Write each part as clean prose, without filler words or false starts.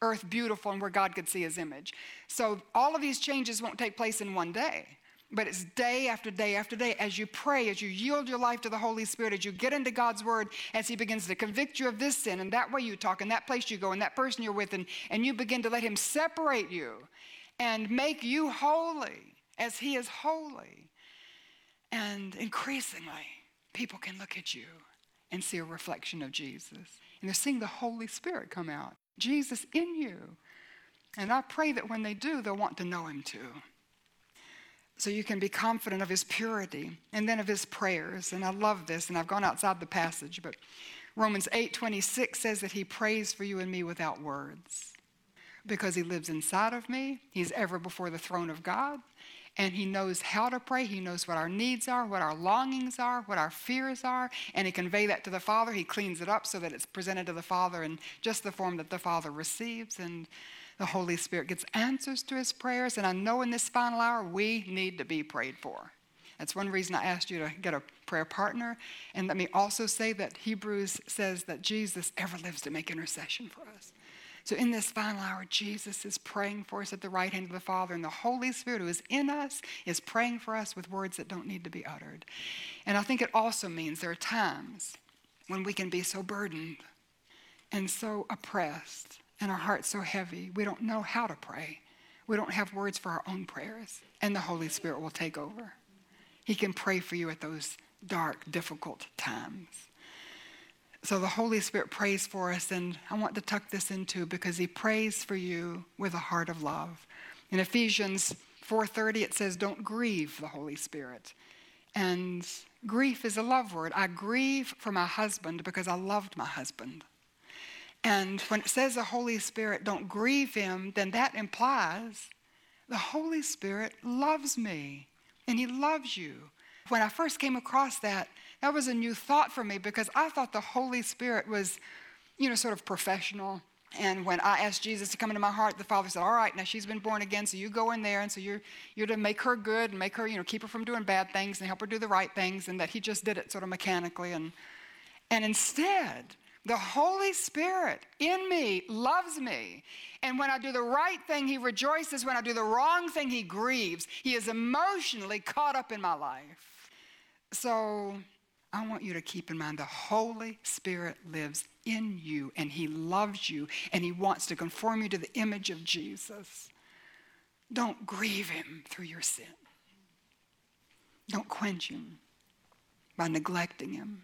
earth beautiful and where God could see his image. So all of these changes won't take place in one day. But it's day after day after day as you pray, as you yield your life to the Holy Spirit, as you get into God's word, as he begins to convict you of this sin and that way you talk and that place you go and that person you're with, and you begin to let him separate you and make you holy as he is holy. And increasingly, people can look at you and see a reflection of Jesus. And they're seeing the Holy Spirit come out, Jesus in you. And I pray that when they do, they'll want to know him too. So you can be confident of his purity and then of his prayers. And I love this, and I've gone outside the passage, but Romans 8:26 says that he prays for you and me without words. Because he lives inside of me, he's ever before the throne of God, and he knows how to pray. He knows what our needs are, what our longings are, what our fears are, and he convey that to the Father. He cleans it up so that it's presented to the Father in just the form that the Father receives, and the Holy Spirit gets answers to his prayers. And I know in this final hour, we need to be prayed for. That's one reason I asked you to get a prayer partner. And let me also say that Hebrews says that Jesus ever lives to make intercession for us. So in this final hour, Jesus is praying for us at the right hand of the Father, and the Holy Spirit who is in us is praying for us with words that don't need to be uttered. And I think it also means there are times when we can be so burdened and so oppressed and our heart's so heavy, we don't know how to pray. We don't have words for our own prayers, and the Holy Spirit will take over. He can pray for you at those dark, difficult times. So the Holy Spirit prays for us, and I want to tuck this into because he prays for you with a heart of love. In Ephesians 4:30, it says, don't grieve the Holy Spirit. And grief is a love word. I grieve for my husband because I loved my husband. And when it says the Holy Spirit, don't grieve him, then that implies the Holy Spirit loves me, and he loves you. When I first came across that, that was a new thought for me because I thought the Holy Spirit was, sort of professional. And when I asked Jesus to come into my heart, the Father said, all right, now she's been born again, so you go in there, and so you're to make her good and make her, keep her from doing bad things and help her do the right things, and that he just did it sort of mechanically. And instead, the Holy Spirit in me loves me. And when I do the right thing, he rejoices. When I do the wrong thing, he grieves. He is emotionally caught up in my life. So I want you to keep in mind the Holy Spirit lives in you, and he loves you, and he wants to conform you to the image of Jesus. Don't grieve him through your sin. Don't quench him by neglecting him.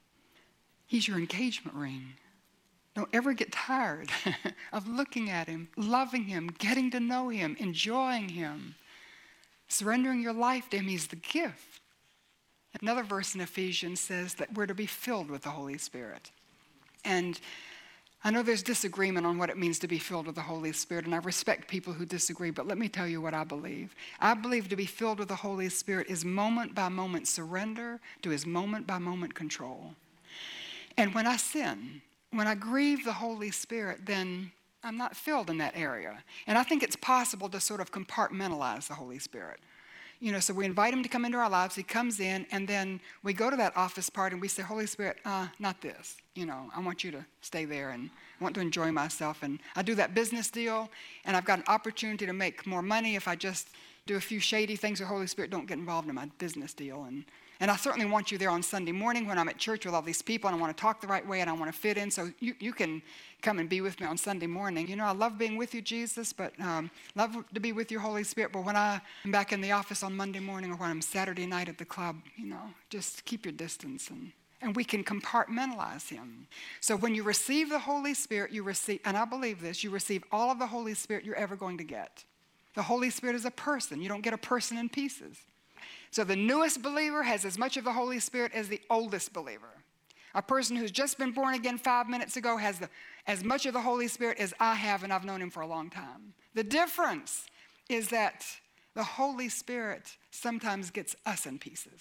He's your engagement ring. Don't ever get tired of looking at him, loving him, getting to know him, enjoying him, surrendering your life to him. He's the gift. Another verse in Ephesians says that we're to be filled with the Holy Spirit. And I know there's disagreement on what it means to be filled with the Holy Spirit, and I respect people who disagree, but let me tell you what I believe. I believe to be filled with the Holy Spirit is moment by moment surrender to his moment by moment control. And when I sin, when I grieve the Holy Spirit, then I'm not filled in that area. And I think it's possible to sort of compartmentalize the Holy Spirit. So we invite him to come into our lives. He comes in, and then we go to that office part and we say, Holy Spirit, not this. I want you to stay there, and I want to enjoy myself. And I do that business deal, and I've got an opportunity to make more money if I just do a few shady things. The Holy Spirit, don't get involved in my business deal. And I certainly want you there on Sunday morning when I'm at church with all these people, and I want to talk the right way, and I want to fit in, so you can come and be with me on Sunday morning. I love being with you, Jesus, but love to be with you, Holy Spirit. But when I'm back in the office on Monday morning or when I'm Saturday night at the club, just keep your distance. And we can compartmentalize him. So when you receive the Holy Spirit, you receive, and I believe this, you receive all of the Holy Spirit you're ever going to get. The Holy Spirit is a person. You don't get a person in pieces. So the newest believer has as much of the Holy Spirit as the oldest believer. A person who's just been born again 5 minutes ago has as much of the Holy Spirit as I have, and I've known him for a long time. The difference is that the Holy Spirit sometimes gets us in pieces.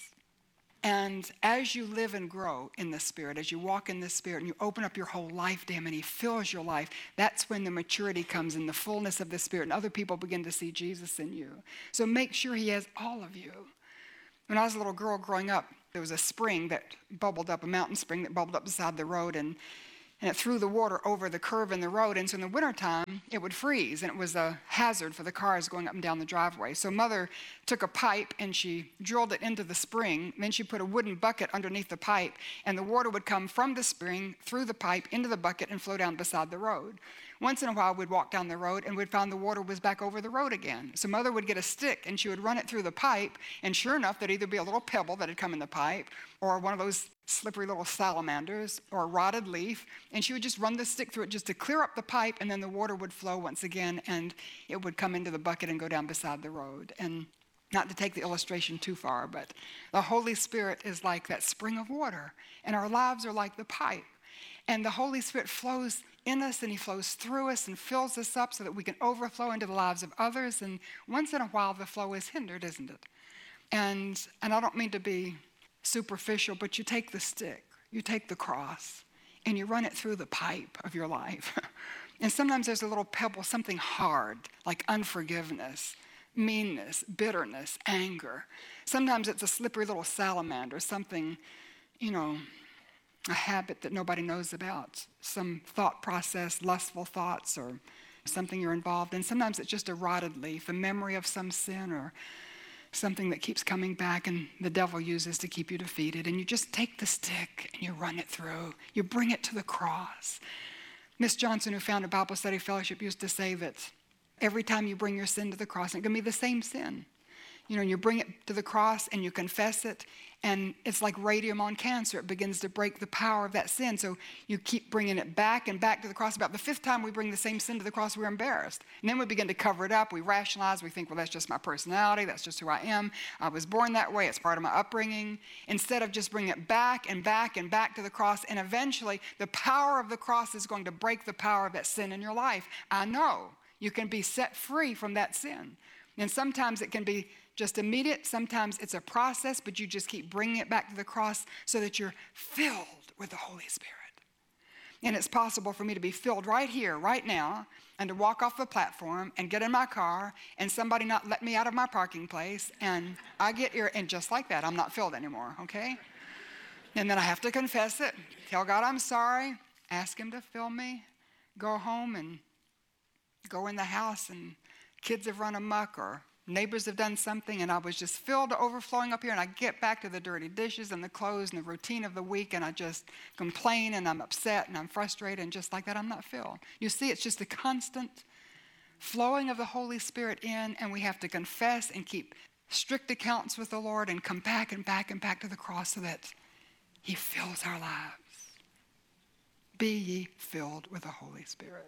And as you live and grow in the Spirit, as you walk in the Spirit and you open up your whole life to him and he fills your life, that's when the maturity comes in the fullness of the Spirit, and other people begin to see Jesus in you. So make sure he has all of you. When I was a little girl growing up, there was a spring that bubbled up, a mountain spring that bubbled up beside the road, and and it threw the water over the curve in the road. And so in the wintertime, it would freeze, and it was a hazard for the cars going up and down the driveway. So Mother took a pipe, and she drilled it into the spring. Then she put a wooden bucket underneath the pipe, and the water would come from the spring, through the pipe, into the bucket, and flow down beside the road. Once in a while, we'd walk down the road, and we'd find the water was back over the road again. So Mother would get a stick, and she would run it through the pipe, and sure enough, there'd either be a little pebble that had come in the pipe, or one of those slippery little salamanders, or a rotted leaf, and she would just run the stick through it just to clear up the pipe, and then the water would flow once again, and it would come into the bucket and go down beside the road. And not to take the illustration too far, but the Holy Spirit is like that spring of water, and our lives are like the pipe. And the Holy Spirit flows in us, and he flows through us and fills us up so that we can overflow into the lives of others. And once in a while, the flow is hindered, isn't it? And I don't mean to be superficial, but you take the stick, you take the cross, and you run it through the pipe of your life. And sometimes there's a little pebble, something hard, like unforgiveness, meanness, bitterness, anger. Sometimes it's a slippery little salamander, something, a habit that nobody knows about, some thought process, lustful thoughts, or something you're involved in. Sometimes it's just a rotted leaf, a memory of some sin, or something that keeps coming back and the devil uses to keep you defeated. And you just take the stick and you run it through. You bring it to the cross. Miss Johnson, who founded Bible Study Fellowship, used to say that every time you bring your sin to the cross, it can be the same sin. You bring it to the cross and you confess it, and it's like radium on cancer. It begins to break the power of that sin. So you keep bringing it back and back to the cross. About the fifth time we bring the same sin to the cross, we're embarrassed. And then we begin to cover it up. We rationalize. We think, well, that's just my personality. That's just who I am. I was born that way. It's part of my upbringing. Instead of just bringing it back and back and back to the cross, and eventually the power of the cross is going to break the power of that sin in your life. I know you can be set free from that sin. And sometimes it can be just immediate. Sometimes it's a process, but you just keep bringing it back to the cross so that you're filled with the Holy Spirit. And it's possible for me to be filled right here, right now, and to walk off the platform and get in my car and somebody not let me out of my parking place, and I get here, and just like that, I'm not filled anymore, okay? And then I have to confess it, tell God I'm sorry, ask him to fill me, go home and go in the house, and kids have run amok, or neighbors have done something, and I was just filled to overflowing up here, and I get back to the dirty dishes and the clothes and the routine of the week, and I just complain, and I'm upset, and I'm frustrated, and just like that, I'm not filled. You see, it's just a constant flowing of the Holy Spirit in, and we have to confess and keep strict accounts with the Lord and come back and back and back to the cross so that he fills our lives. Be ye filled with the Holy Spirit.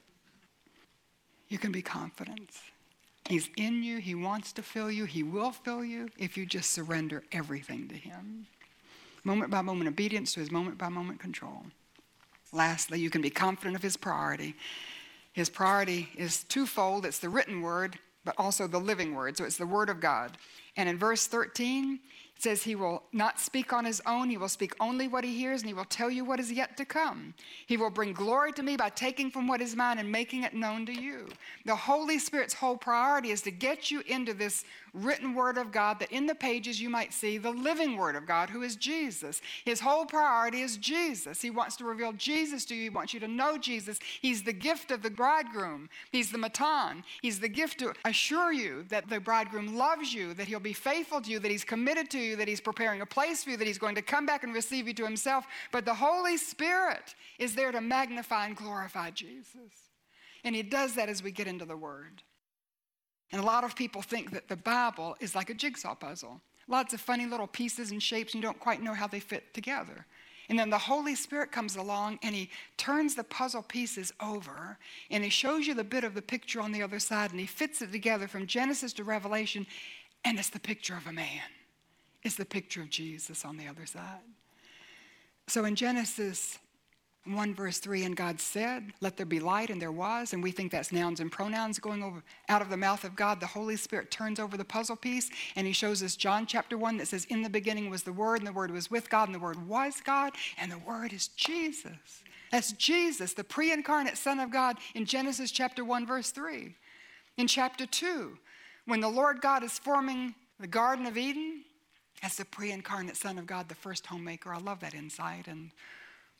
You can be confident. He's in you. He wants to fill you. He will fill you if you just surrender everything to him. Moment by moment obedience to his moment by moment control. Lastly, you can be confident of his priority. His priority is twofold. It's the written word, but also the living word. So it's the word of God. And in verse 13, it says he will not speak on his own. He will speak only what he hears, and he will tell you what is yet to come. He will bring glory to me by taking from what is mine and making it known to you. The Holy Spirit's whole priority is to get you into this written word of God, that in the pages you might see the living word of God, who is Jesus. His whole priority is Jesus. He wants to reveal Jesus to you. He wants you to know Jesus. He's the gift of the bridegroom. He's the matan. He's the gift to assure you that the bridegroom loves you, that he'll be faithful to you, that he's committed to you, that he's preparing a place for you, that he's going to come back and receive you to himself. But the Holy Spirit is there to magnify and glorify Jesus. And he does that as we get into the word. And a lot of people think that the Bible is like a jigsaw puzzle. Lots of funny little pieces and shapes, and you don't quite know how they fit together. And then the Holy Spirit comes along, and he turns the puzzle pieces over, and he shows you the bit of the picture on the other side, and he fits it together from Genesis to Revelation, and it's the picture of a man. It's the picture of Jesus on the other side. So in Genesis 1 verse 3, and God said, let there be light, and there was. And we think that's nouns and pronouns going over out of the mouth of God. The Holy Spirit turns over the puzzle piece, and he shows us John chapter 1 that says, in the beginning was the Word, and the Word was with God, and the Word was God, and the Word is Jesus. That's Jesus, the pre-incarnate Son of God, in Genesis chapter 1 verse 3. In chapter 2, when the Lord God is forming the Garden of Eden, as the pre-incarnate Son of God, the first homemaker. I love that insight. And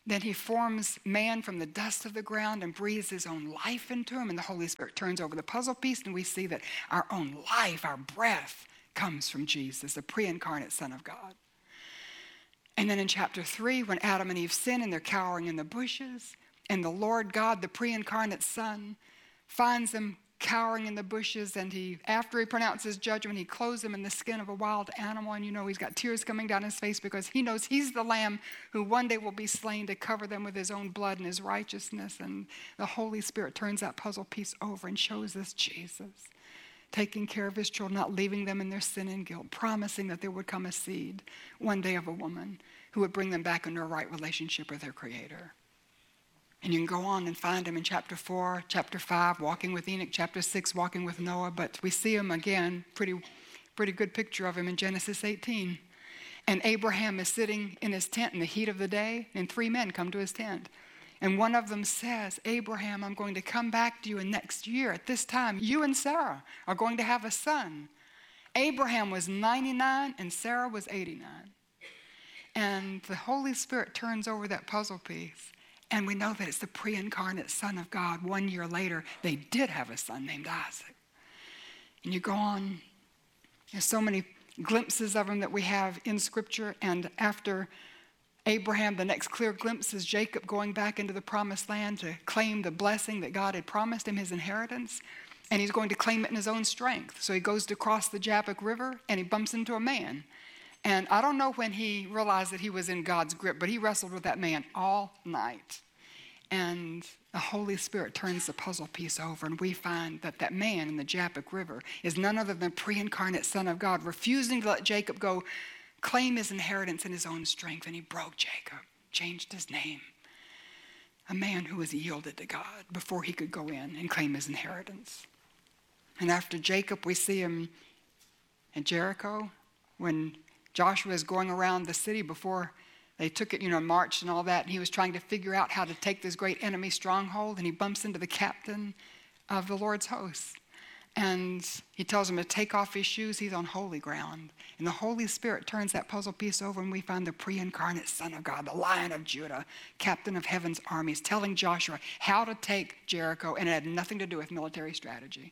Then he forms man from the dust of the ground and breathes his own life into him. And the Holy Spirit turns over the puzzle piece, and we see that our own life, our breath, comes from Jesus, the pre-incarnate Son of God. And then in chapter 3, when Adam and Eve sin and they're cowering in the bushes, and the Lord God, the pre-incarnate Son, finds them cowering in the bushes, and after he pronounces judgment, he clothes them in the skin of a wild animal. And he's got tears coming down his face because he knows he's the lamb who one day will be slain to cover them with his own blood and his righteousness. And the Holy Spirit turns that puzzle piece over and shows us Jesus taking care of his children, not leaving them in their sin and guilt, promising that there would come a seed one day of a woman who would bring them back into a right relationship with their Creator. And you can go on and find him in chapter 4, chapter 5, walking with Enoch, chapter 6, walking with Noah. But we see him again, pretty good picture of him in Genesis 18. And Abraham is sitting in his tent in the heat of the day, and 3 men come to his tent. And one of them says, Abraham, I'm going to come back to you, and next year at this time, you and Sarah are going to have a son. Abraham was 99 and Sarah was 89. And the Holy Spirit turns over that puzzle piece. And we know that it's the pre-incarnate Son of God. 1 year later, they did have a son named Isaac. And you go on, there's so many glimpses of him that we have in Scripture. And after Abraham, the next clear glimpse is Jacob going back into the promised land to claim the blessing that God had promised him, his inheritance. And he's going to claim it in his own strength. So he goes to cross the Jabbok River, and he bumps into a man. And I don't know when he realized that he was in God's grip, but he wrestled with that man all night. And the Holy Spirit turns the puzzle piece over, and we find that that man in the Jabbok River is none other than the pre-incarnate Son of God, refusing to let Jacob go claim his inheritance in his own strength. And he broke Jacob, changed his name. A man who was yielded to God before he could go in and claim his inheritance. And after Jacob, we see him in Jericho when Joshua is going around the city before they took it, marched and all that. And he was trying to figure out how to take this great enemy stronghold. And he bumps into the captain of the Lord's hosts. And he tells him to take off his shoes. He's on holy ground. And the Holy Spirit turns that puzzle piece over, and we find the pre-incarnate Son of God, the Lion of Judah, captain of heaven's armies, telling Joshua how to take Jericho. And it had nothing to do with military strategy.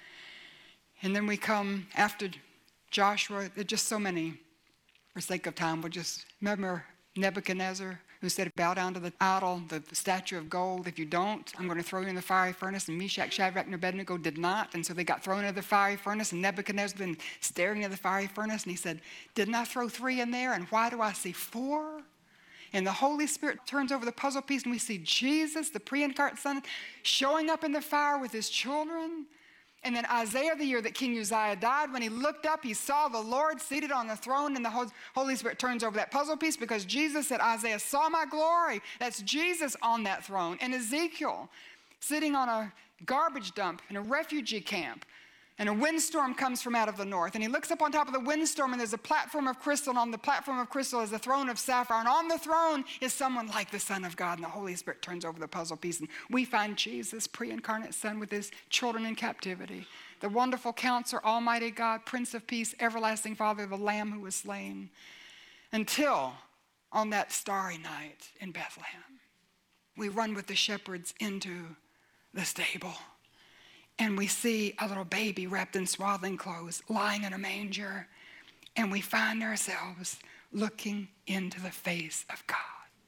And then we come after Joshua. There are just so many. For sake of time, we'll just remember Nebuchadnezzar, who said, bow down to the idol, the statue of gold. If you don't, I'm going to throw you in the fiery furnace. And Meshach, Shadrach, and Abednego did not. And so they got thrown into the fiery furnace. And Nebuchadnezzar been staring at the fiery furnace. And he said, didn't I throw 3 in there? And why do I see 4? And the Holy Spirit turns over the puzzle piece, and we see Jesus, the pre-incarnate Son, showing up in the fire with his children. And then Isaiah, the year that King Uzziah died, when he looked up, he saw the Lord seated on the throne, and the Holy Spirit turns over that puzzle piece because Jesus said, Isaiah saw my glory. That's Jesus on that throne. And Ezekiel sitting on a garbage dump in a refugee camp. And a windstorm comes from out of the north. And he looks up on top of the windstorm, and there's a platform of crystal. And on the platform of crystal is a throne of sapphire. And on the throne is someone like the Son of God. And the Holy Spirit turns over the puzzle piece. And we find Jesus, pre-incarnate Son, with his children in captivity. The wonderful Counselor, Almighty God, Prince of Peace, Everlasting Father, the Lamb who was slain. Until on that starry night in Bethlehem, we run with the shepherds into the stable. And we see a little baby wrapped in swaddling clothes, lying in a manger. And we find ourselves looking into the face of God,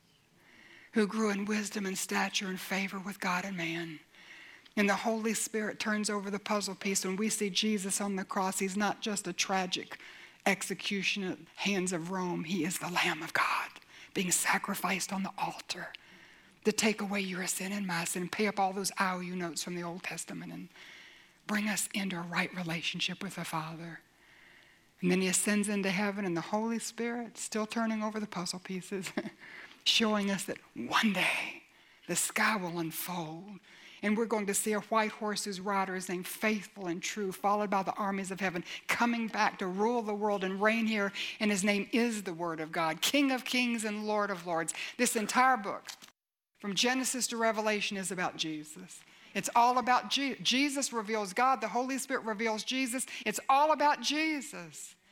who grew in wisdom and stature and favor with God and man. And the Holy Spirit turns over the puzzle piece. When we see Jesus on the cross, he's not just a tragic execution at the hands of Rome. He is the Lamb of God being sacrificed on the altar to take away your sin and my sin and pay up all those IOU notes from the Old Testament and bring us into a right relationship with the Father. And then he ascends into heaven, and the Holy Spirit still turning over the puzzle pieces, showing us that one day the sky will unfold, and we're going to see a white horse whose rider is named Faithful and True, followed by the armies of heaven, coming back to rule the world and reign here, and his name is the Word of God, King of Kings and Lord of Lords. This entire book, from Genesis to Revelation, is about Jesus. It's all about Jesus reveals God. The Holy Spirit reveals Jesus. It's all about Jesus.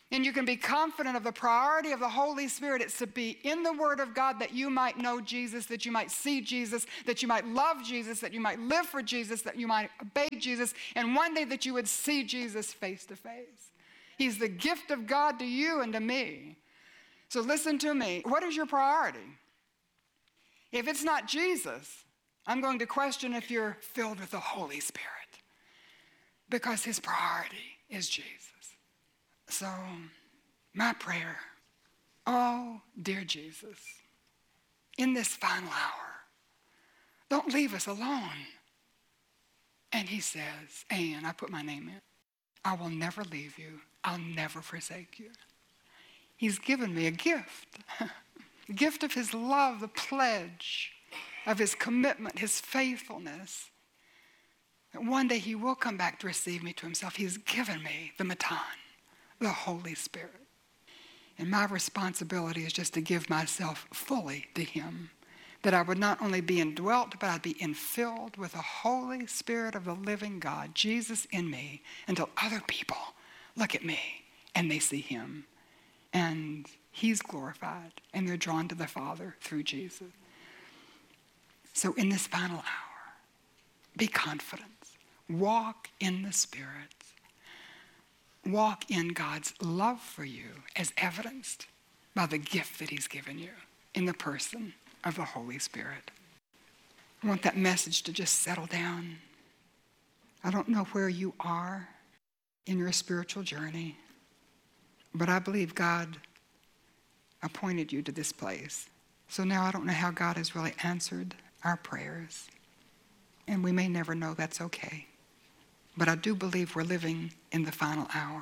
And you can be confident of the priority of the Holy Spirit. It's to be in the Word of God that you might know Jesus, that you might see Jesus, that you might love Jesus, that you might live for Jesus, that you might obey Jesus, and one day that you would see Jesus face to face. He's the gift of God to you and to me. So listen to me. What is your priority? If it's not Jesus, I'm going to question if you're filled with the Holy Spirit, because his priority is Jesus. So, my prayer, oh, dear Jesus, in this final hour, don't leave us alone. And he says, and I put my name in, I will never leave you. I'll never forsake you. He's given me a gift, the gift of his love, the pledge of his commitment, his faithfulness. That one day he will come back to receive me to himself. He's given me the Matan, the Holy Spirit. And my responsibility is just to give myself fully to him, that I would not only be indwelt, but I'd be infilled with the Holy Spirit of the living God, Jesus in me, until other people look at me and they see him. And he's glorified, and they're drawn to the Father through Jesus. So in this final hour, be confident. Walk in the Spirit. Walk in God's love for you as evidenced by the gift that he's given you in the person of the Holy Spirit. I want that message to just settle down. I don't know where you are in your spiritual journey, but I believe God appointed you to this place. So now I don't know how God has really answered our prayers, and we may never know. That's okay. But I do believe we're living in the final hour.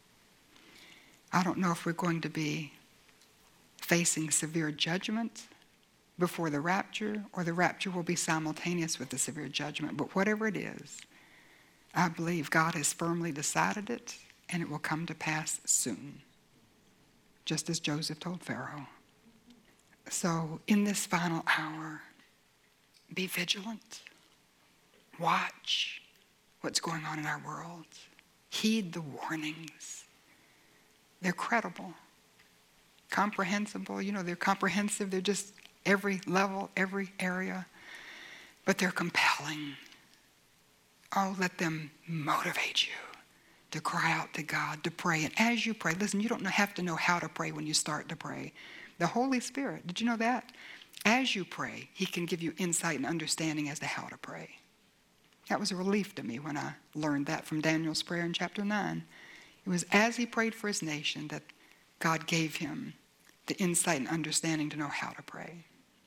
I don't know if we're going to be facing severe judgment before the rapture, or the rapture will be simultaneous with the severe judgment. But whatever it is, I believe God has firmly decided it, and it will come to pass soon, just as Joseph told Pharaoh. So in this final hour, be vigilant. Watch what's going on in our world. Heed the warnings. They're credible, comprehensible. You know, they're comprehensive. They're just every level, every area. But they're compelling. Oh, let them motivate you to cry out to God, to pray. And as you pray, listen, you don't have to know how to pray when you start to pray. The Holy Spirit, did you know that? As you pray, he can give you insight and understanding as to how to pray. That was a relief to me when I learned that from Daniel's prayer in chapter 9. It was as he prayed for his nation that God gave him the insight and understanding to know how to pray.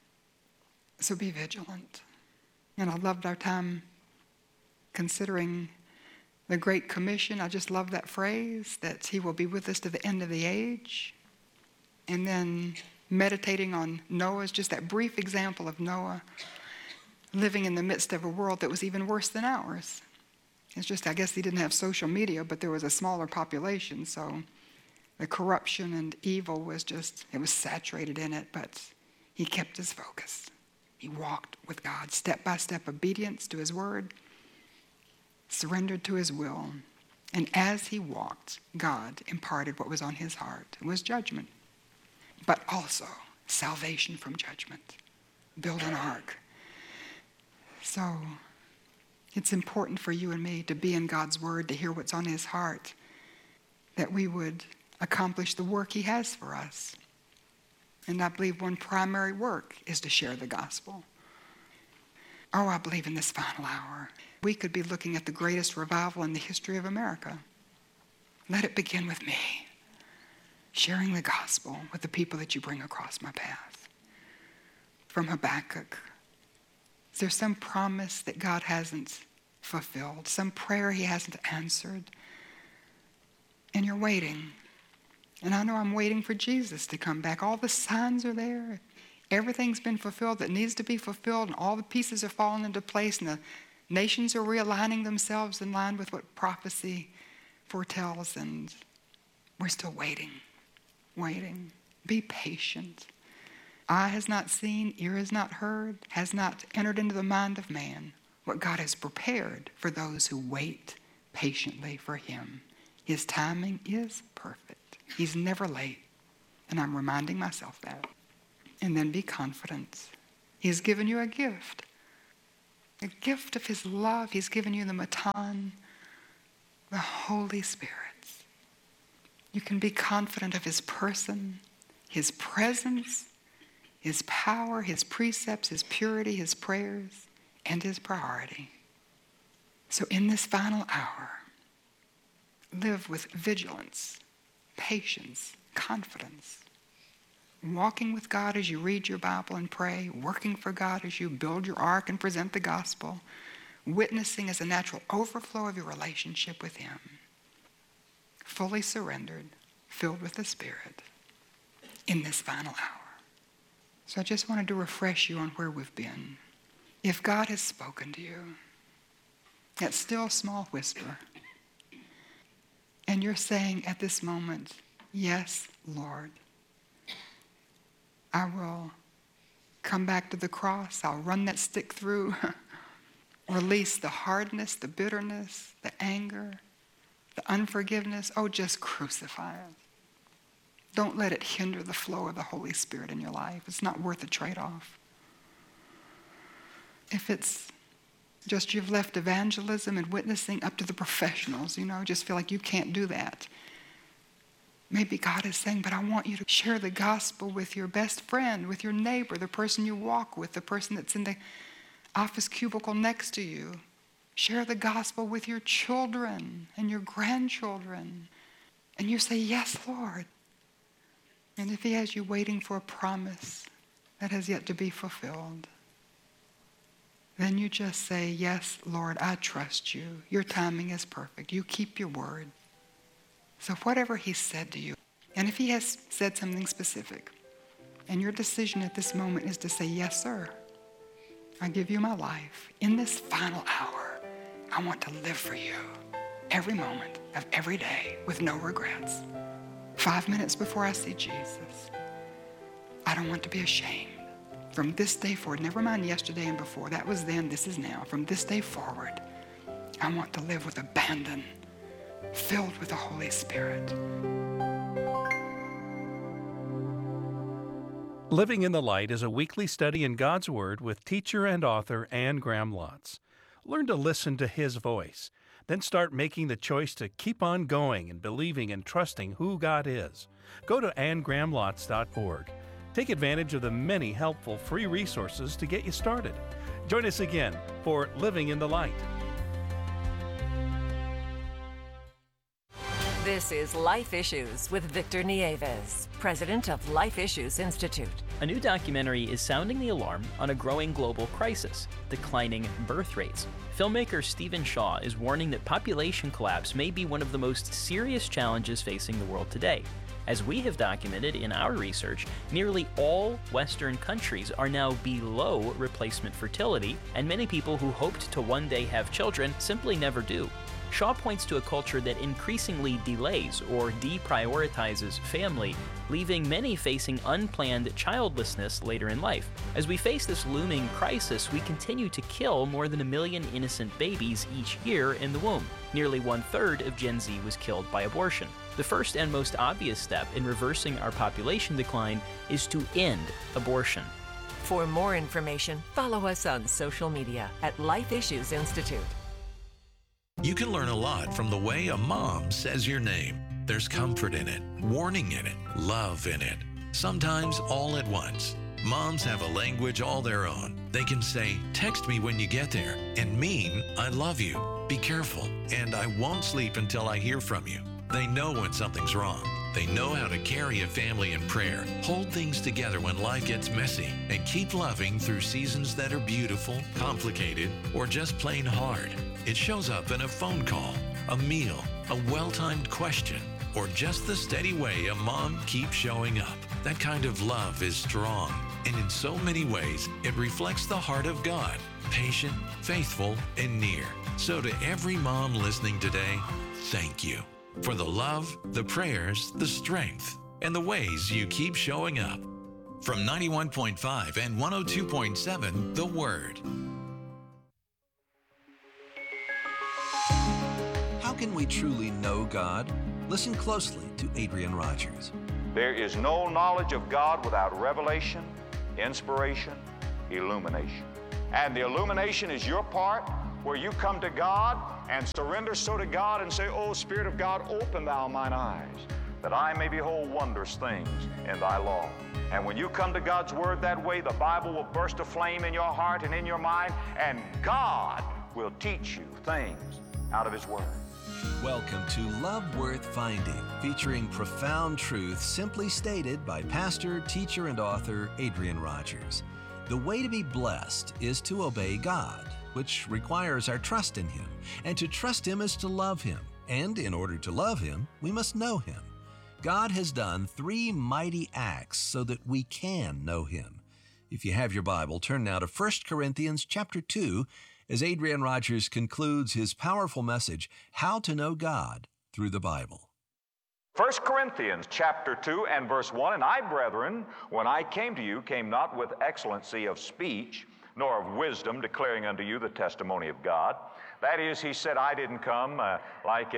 So be vigilant. And I loved our time considering the Great Commission. I just love that phrase, that he will be with us to the end of the age. And then meditating on Noah's, just that brief example of Noah living in the midst of a world that was even worse than ours. It's just, I guess he didn't have social media, but there was a smaller population, so the corruption and evil was just, it was saturated in it, but he kept his focus. He walked with God, step-by-step obedience to his word, surrendered to his will. And as he walked, God imparted what was on his heart. It was judgment, but also salvation from judgment. Build an ark. So it's important for you and me to be in God's word, to hear what's on his heart, that we would accomplish the work he has for us. And I believe one primary work is to share the gospel. Oh, I believe in this final hour, we could be looking at the greatest revival in the history of America. Let it begin with me, sharing the gospel with the people that you bring across my path. From Habakkuk, is there some promise that God hasn't fulfilled, some prayer he hasn't answered? And you're waiting. And I know I'm waiting for Jesus to come back. All the signs are there. Everything's been fulfilled that needs to be fulfilled, and all the pieces are falling into place, and the nations are realigning themselves in line with what prophecy foretells, and we're still waiting. Be patient. Eye has not seen, ear has not heard, has not entered into the mind of man what God has prepared for those who wait patiently for him. His timing is perfect. He's never late. And I'm reminding myself that. And then be confident. He's given you a gift of his love. He's given you the Matan, the Holy Spirit. You can be confident of his person, his presence, his power, his precepts, his purity, his prayers, and his priority. So in this final hour, live with vigilance, patience, confidence. Walking with God as you read your Bible and pray, working for God as you build your ark and present the gospel, witnessing as a natural overflow of your relationship with him. Fully surrendered, filled with the Spirit in this final hour. So I just wanted to refresh you on where we've been. If God has spoken to you, that still small whisper, and you're saying at this moment, yes, Lord, I will come back to the cross. I'll run that stick through. Release the hardness, the bitterness, the anger, the unforgiveness. Oh, just crucify it. Don't let it hinder the flow of the Holy Spirit in your life. It's not worth the trade-off. If it's just you've left evangelism and witnessing up to the professionals, just feel like you can't do that. Maybe God is saying, but I want you to share the gospel with your best friend, with your neighbor, the person you walk with, the person that's in the office cubicle next to you. Share the gospel with your children and your grandchildren. And you say, yes, Lord. And if he has you waiting for a promise that has yet to be fulfilled, then you just say, yes, Lord, I trust you. Your timing is perfect. You keep your word. So whatever he said to you, and if he has said something specific, and your decision at this moment is to say, yes, sir, I give you my life. In this final hour, I want to live for you every moment of every day with no regrets. 5 minutes before I see Jesus, I don't want to be ashamed. From this day forward, never mind yesterday and before, that was then, this is now. From this day forward, I want to live with abandon, filled with the Holy Spirit. Living in the Light is a weekly study in God's Word with teacher and author Anne Graham Lotz. Learn to listen to his voice, then start making the choice to keep on going and believing and trusting who God is. Go to annegrahamlotz.org. Take advantage of the many helpful free resources to get you started. Join us again for Living in the Light. This is Life Issues with Victor Nieves, president of Life Issues Institute. A new documentary is sounding the alarm on a growing global crisis, declining birth rates. Filmmaker Stephen Shaw is warning that population collapse may be one of the most serious challenges facing the world today. As we have documented in our research, nearly all Western countries are now below replacement fertility, and many people who hoped to one day have children simply never do. Shaw points to a culture that increasingly delays or deprioritizes family, leaving many facing unplanned childlessness later in life. As we face this looming crisis, we continue to kill more than 1 million innocent babies each year in the womb. Nearly 1/3 of Gen Z was killed by abortion. The first and most obvious step in reversing our population decline is to end abortion. For more information, follow us on social media at Life Issues Institute. You can learn a lot from the way a mom says your name. There's comfort in it, warning in it, love in it. Sometimes all at once. Moms have a language all their own. They can say, text me when you get there, and mean, I love you, be careful, and I won't sleep until I hear from you. They know when something's wrong. They know how to carry a family in prayer, hold things together when life gets messy, and keep loving through seasons that are beautiful, complicated, or just plain hard. It shows up in a phone call, a meal, a well-timed question, or just the steady way a mom keeps showing up. That kind of love is strong, and in so many ways, it reflects the heart of God, patient, faithful, and near. So to every mom listening today, thank you for the love, the prayers, the strength, and the ways you keep showing up. From 91.5 and 102.7, The Word. How can we truly know God? Listen closely to Adrian Rogers. There is no knowledge of God without revelation, inspiration, illumination. And the illumination is your part, where you come to God and surrender so to God and say, "O Spirit of God, open thou mine eyes, that I may behold wondrous things in thy law." And when you come to God's Word that way, the Bible will burst aflame in your heart and in your mind, and God will teach you things out of His Word. Welcome to Love Worth Finding, featuring profound truth simply stated by pastor, teacher, and author Adrian Rogers. The way to be blessed is to obey God, which requires our trust in Him. And to trust Him is to love Him. And in order to love Him, we must know Him. God has done 3 mighty acts so that we can know Him. If you have your Bible, turn now to 1 Corinthians chapter 2, as Adrian Rogers concludes his powerful message, How to Know God Through the Bible. 1 Corinthians chapter 2 and verse 1, "And I, brethren, when I came to you, came not with excellency of speech, nor of wisdom, declaring unto you the testimony of God." That is, he said, I didn't come like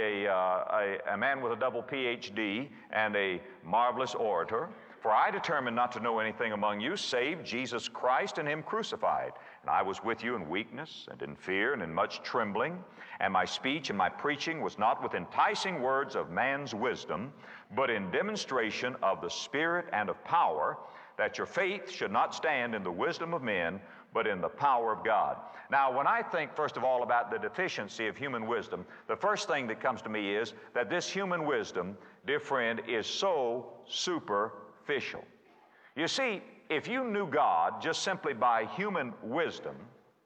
a man with a double PhD and a marvelous orator. "For I determined not to know anything among you save Jesus Christ and Him crucified. And I was with you in weakness and in fear and in much trembling. And my speech and my preaching was not with enticing words of man's wisdom, but in demonstration of the Spirit and of power, that your faith should not stand in the wisdom of men, but in the power of God." Now, when I think, first of all, about the deficiency of human wisdom, the first thing that comes to me is that this human wisdom, dear friend, is so superficial. You see, if you knew God just simply by human wisdom,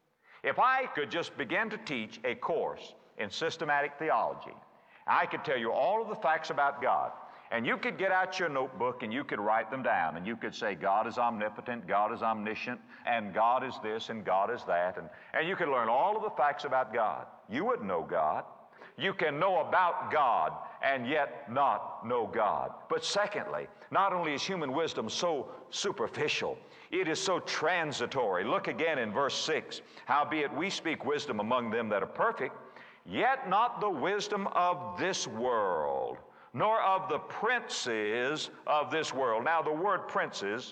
if I could just begin to teach a course in systematic theology, I could tell you all of the facts about God, and you could get out your notebook and you could write them down, and you could say, God is omnipotent, God is omniscient, and God is this, and God is that, and you could learn all of the facts about God. You would know God. You can know about God and yet not know God. But secondly, not only is human wisdom so superficial, it is so transitory. Look again in verse 6. "Howbeit we speak wisdom among them that are perfect, yet not the wisdom of this world, nor of the princes of this world." Now, the word princes,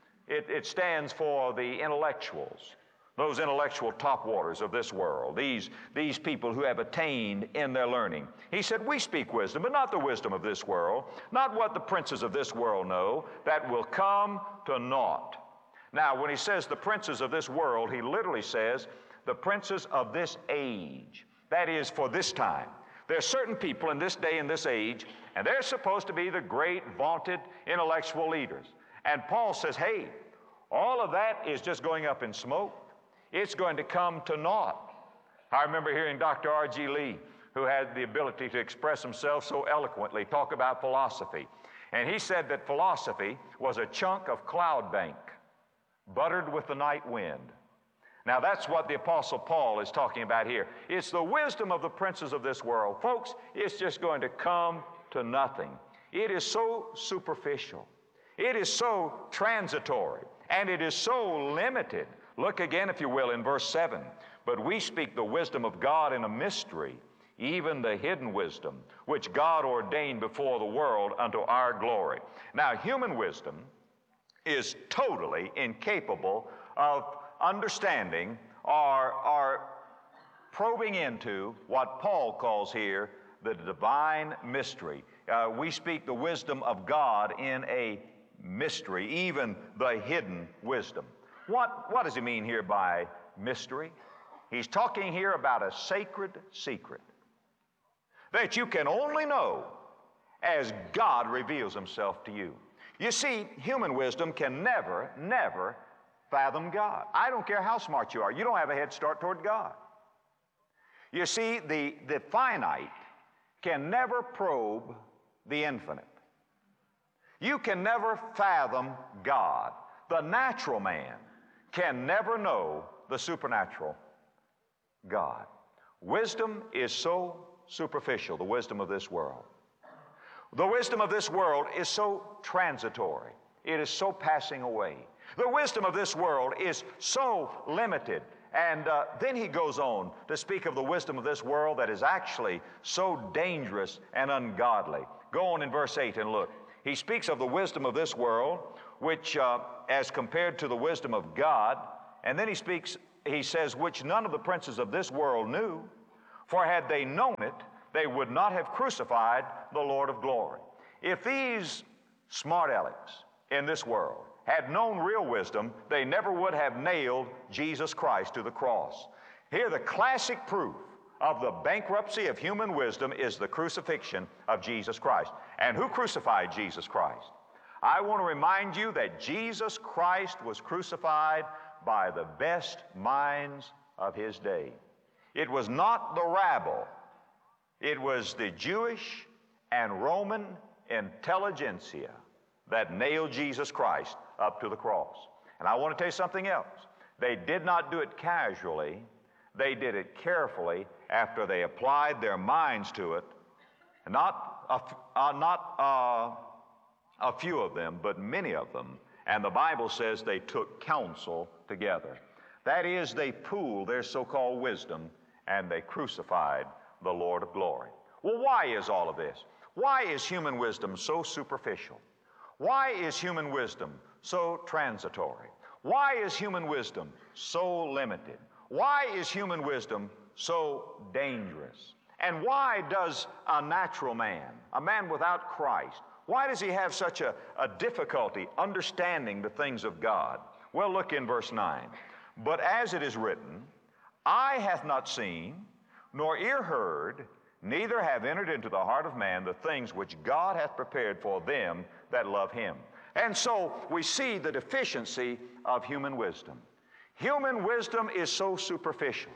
it stands for the intellectuals, those intellectual topwaters of this world, these people who have attained in their learning. He said, we speak wisdom, but not the wisdom of this world, not what the princes of this world know, that will come to naught. Now, when he says the princes of this world, he literally says the princes of this age. That is, for this time. There are certain people in this day and this age, and they're supposed to be the great, vaunted, intellectual leaders. And Paul says, hey, all of that is just going up in smoke. It's going to come to naught. I remember hearing Dr. R.G. Lee, who had the ability to express himself so eloquently, talk about philosophy. And he said that philosophy was a chunk of cloud bank, buttered with the night wind. Now, that's what the Apostle Paul is talking about here. It's the wisdom of the princes of this world. Folks, it's just going to come to nothing. It is so superficial. It is so transitory. And it is so limited. Look again, if you will, in verse 7. "But we speak the wisdom of God in a mystery, even the hidden wisdom, which God ordained before the world unto our glory." Now, human wisdom is totally incapable of understanding or probing into what Paul calls here the divine mystery. We speak the wisdom of God in a mystery, even the hidden wisdom. What does he mean here by mystery? He's talking here about a sacred secret that you can only know as God reveals Himself to you. You see, human wisdom can never fathom God. I don't care how smart you are. You don't have a head start toward God. You see, the finite can never probe the infinite. You can never fathom God. The natural man can never know the supernatural God. Wisdom is so superficial, the wisdom of this world. The wisdom of this world is so transitory. It is so passing away. The wisdom of this world is so limited And then he goes on to speak of the wisdom of this world that is actually so dangerous and ungodly. Go on in verse 8 and look. He speaks of the wisdom of this world, which as compared to the wisdom of God, and then he says, which none of the princes of this world knew, for had they known it, they would not have crucified the Lord of glory. If these smart alecks in this world had known real wisdom, they never would have nailed Jesus Christ to the cross. Here, the classic proof of the bankruptcy of human wisdom is the crucifixion of Jesus Christ. And who crucified Jesus Christ? I want to remind you that Jesus Christ was crucified by the best minds of his day. It was not the rabble. It was the Jewish and Roman intelligentsia that nailed Jesus Christ up to the cross. And I want to tell you something else. They did not do it casually. They did it carefully after they applied their minds to it. Not a few of them, but many of them. And the Bible says they took counsel together. That is, they pooled their so-called wisdom and they crucified the Lord of glory. Well, why is all of this? Why is human wisdom so superficial? Why is human wisdom so transitory? Why is human wisdom so limited? Why is human wisdom so dangerous? And why does a natural man, a man without Christ, why does he have such a difficulty understanding the things of God? Well, look in verse 9. But as it is written, eye hath not seen, nor ear heard, neither have entered into the heart of man the things which God hath prepared for them that love him. And so we see the deficiency of human wisdom. Human wisdom is so superficial.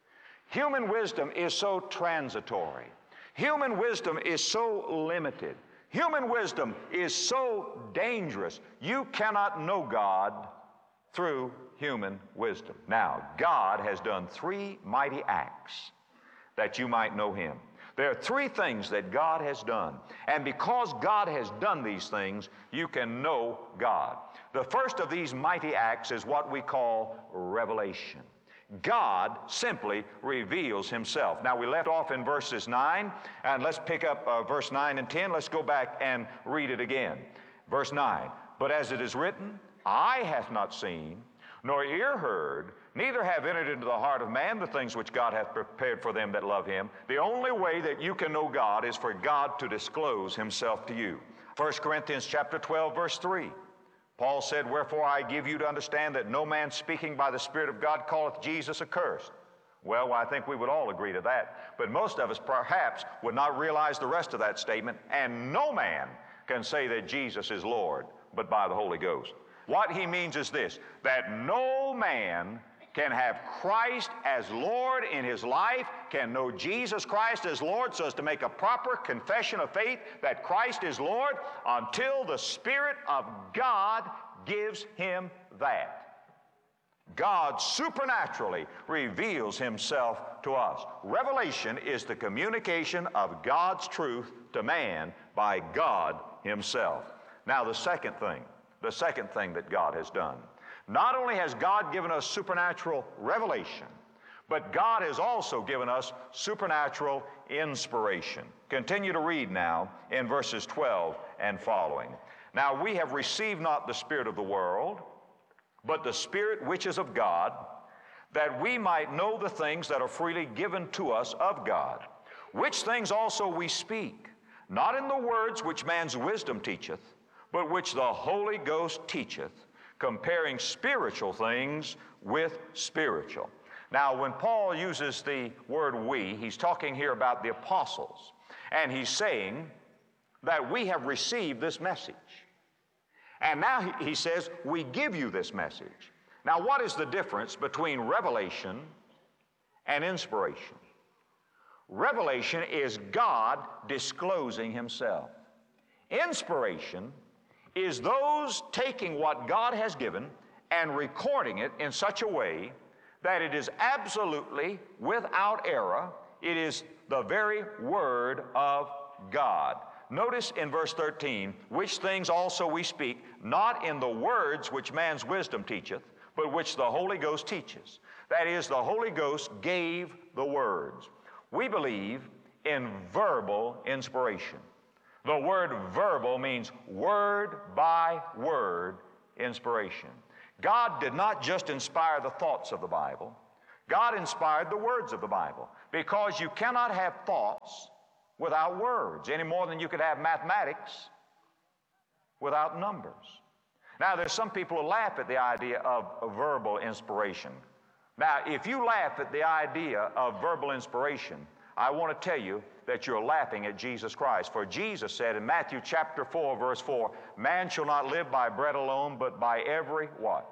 Human wisdom is so transitory. Human wisdom is so limited. Human wisdom is so dangerous. You cannot know God through human wisdom. Now, God has done 3 mighty acts that you might know him. There are 3 things that God has done. And because God has done these things, you can know God. The first of these mighty acts is what we call revelation. God simply reveals himself. Now, we left off in verses 9, and let's pick up verse 9 and 10. Let's go back and read it again. Verse 9, but as it is written, eye hath not seen, nor ear heard, neither have entered into the heart of man the things which God hath prepared for them that love him. The only way that you can know God is for God to disclose himself to you. 1 Corinthians chapter 12, verse 3. Paul said, wherefore I give you to understand that no man speaking by the Spirit of God calleth Jesus accursed. Well, I think we would all agree to that. But most of us perhaps would not realize the rest of that statement. And no man can say that Jesus is Lord but by the Holy Ghost. What he means is this, that no man can have Christ as Lord in his life, can know Jesus Christ as Lord so as to make a proper confession of faith that Christ is Lord until the Spirit of God gives him that. God supernaturally reveals himself to us. Revelation is the communication of God's truth to man by God himself. Now, the second thing that God has done. Not only has God given us supernatural revelation, but God has also given us supernatural inspiration. Continue to read now in verses 12 and following. Now, we have received not the spirit of the world, but the Spirit which is of God, that we might know the things that are freely given to us of God, which things also we speak, not in the words which man's wisdom teacheth, but which the Holy Ghost teacheth, comparing spiritual things with spiritual. Now, when Paul uses the word we, he's talking here about the apostles, and he's saying that we have received this message. And now he says, we give you this message. Now, what is the difference between revelation and inspiration? Revelation is God disclosing himself. Inspiration is those taking what God has given and recording it in such a way that it is absolutely without error. It is the very Word of God. Notice in verse 13, which things also we speak, not in the words which man's wisdom teacheth, but which the Holy Ghost teaches. That is, the Holy Ghost gave the words. We believe in verbal inspiration. The word verbal means word by word inspiration. God did not just inspire the thoughts of the Bible. God inspired the words of the Bible, because you cannot have thoughts without words, any more than you could have mathematics without numbers. Now, there's some people who laugh at the idea of verbal inspiration. Now, if you laugh at the idea of verbal inspiration, I want to tell you that you're laughing at Jesus Christ. For Jesus said in Matthew chapter 4, verse 4, man shall not live by bread alone, but by every what?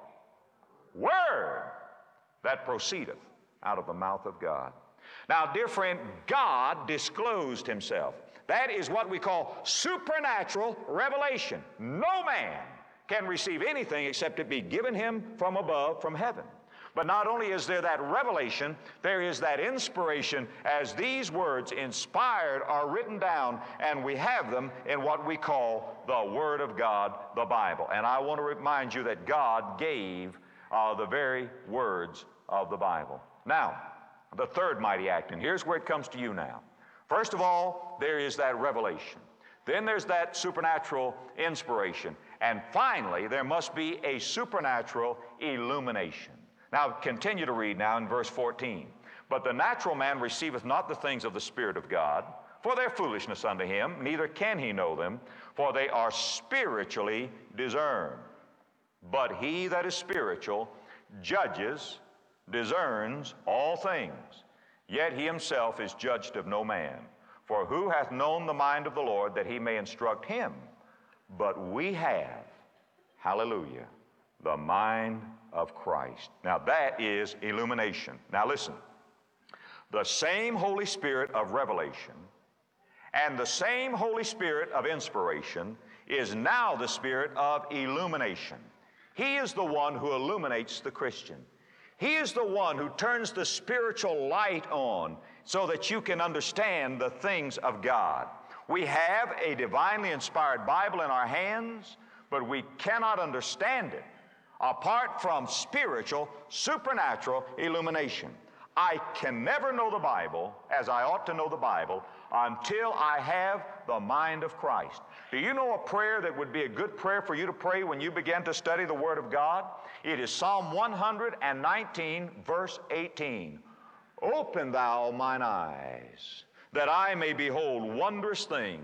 Word that proceedeth out of the mouth of God. Now, dear friend, God disclosed himself. That is what we call supernatural revelation. No man can receive anything except it be given him from above, from heaven. But not only is there that revelation, there is that inspiration as these words inspired are written down, and we have them in what we call the Word of God, the Bible. And I want to remind you that God gave the very words of the Bible. Now, the third mighty act, and here's where it comes to you now. First of all, there is that revelation. Then there's that supernatural inspiration. And finally, there must be a supernatural illumination. Now, continue to read now in verse 14. But the natural man receiveth not the things of the Spirit of God, for their foolishness unto him, neither can he know them, for they are spiritually discerned. But he that is spiritual judges, discerns all things, yet he himself is judged of no man. For who hath known the mind of the Lord, that he may instruct him? But we have, hallelujah, the mind of Christ. Now that is illumination. Now listen, the same Holy Spirit of revelation and the same Holy Spirit of inspiration is now the Spirit of illumination. He is the one who illuminates the Christian. He is the one who turns the spiritual light on so that you can understand the things of God. We have a divinely inspired Bible in our hands, but we cannot understand it apart from spiritual, supernatural illumination. I can never know the Bible as I ought to know the Bible until I have the mind of Christ. Do you know a prayer that would be a good prayer for you to pray when you begin to study the Word of God? It is Psalm 119, verse 18. Open thou mine eyes, that I may behold wondrous things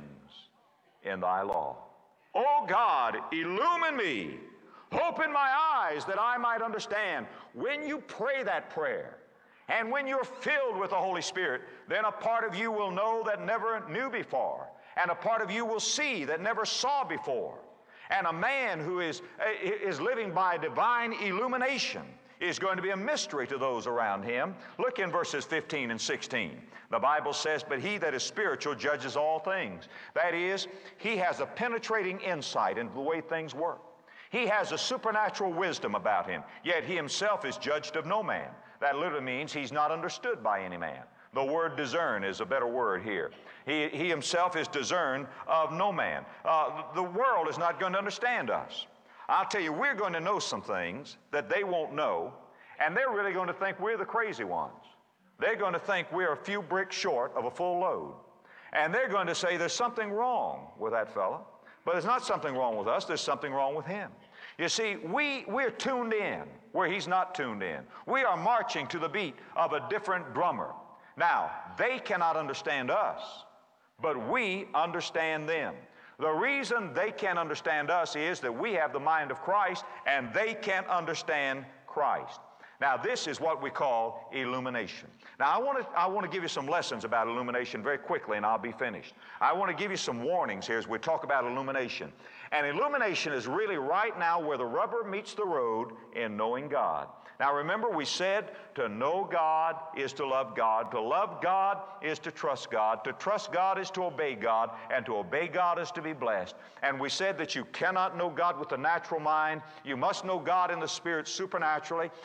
in thy law. O God, illumine me. Open my eyes that I might understand. When you pray that prayer, and when you're filled with the Holy Spirit, then a part of you will know that never knew before, and a part of you will see that never saw before. And a man who is living by divine illumination is going to be a mystery to those around him. Look in verses 15 and 16. The Bible says, but he that is spiritual judges all things. That is, he has a penetrating insight into the way things work. He has a supernatural wisdom about him, yet he himself is judged of no man. That literally means he's not understood by any man. The word discern is a better word here. He himself is discerned of no man. The world is not going to understand us. I'll tell you, we're going to know some things that they won't know, and they're really going to think we're the crazy ones. They're going to think we're a few bricks short of a full load. And they're going to say there's something wrong with that fellow. But there's not something wrong with us, there's something wrong with him. You see, we're tuned in where he's not tuned in. We are marching to the beat of a different drummer. Now, they cannot understand us, but we understand them. The reason they can't understand us is that we have the mind of Christ and they can't understand Christ. Now, this is what we call illumination. Now, I want to give you some lessons about illumination very quickly, and I'll be finished. I want to give you some warnings here as we talk about illumination. And illumination is really right now where the rubber meets the road in knowing God. Now, remember, we said to know God is to love God. To love God is to trust God. To trust God is to obey God. And to obey God is to be blessed. And we said that you cannot know God with the natural mind. You must know God in the Spirit supernaturally. And the way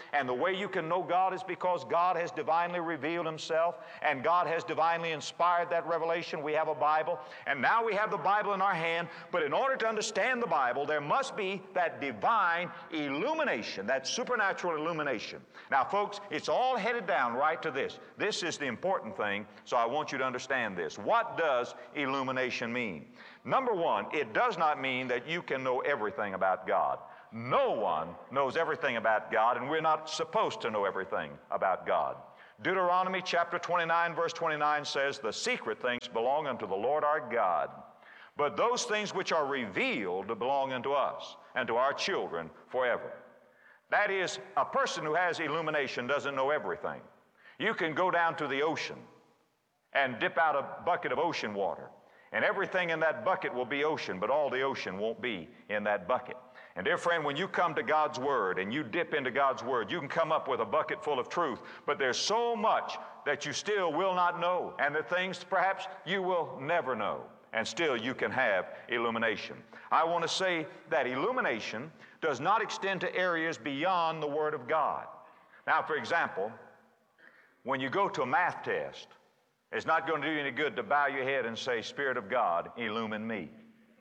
way you can know God is because God has divinely revealed himself, and God has divinely inspired that revelation. We have a Bible, and now we have the Bible in our hand, but in order to understand the Bible, there must be that divine illumination, that supernatural illumination. Now, folks, it's all headed down right to this. This is the important thing, so I want you to understand this. What does illumination mean? Number one, it does not mean that you can know everything about God. No one knows everything about God, and we're not supposed to know everything about God. Deuteronomy chapter 29, verse 29 says, "The secret things belong unto the Lord our God, but those things which are revealed belong unto us and to our children forever." That is, a person who has illumination doesn't know everything. You can go down to the ocean and dip out a bucket of ocean water, and everything in that bucket will be ocean, but all the ocean won't be in that bucket. And dear friend, when you come to God's Word and you dip into God's Word, you can come up with a bucket full of truth, but there's so much that you still will not know, and the things perhaps you will never know, and still you can have illumination. I want to say that illumination does not extend to areas beyond the Word of God. Now, for example, when you go to a math test, it's not going to do you any good to bow your head and say, "Spirit of God, illumine me."